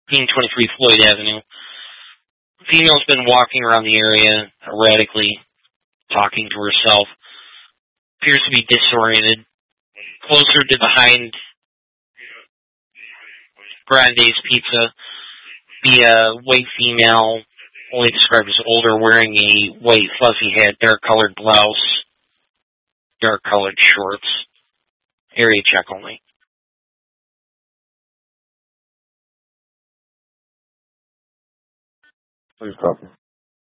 1523 Floyd Avenue. Female's been walking around the area erratically, talking to herself. Appears to be disoriented. Closer to behind Grande's Pizza, be a white female, only described as older, wearing a white fuzzy hat, dark-colored blouse, dark-colored shorts. Area check only. Please copy.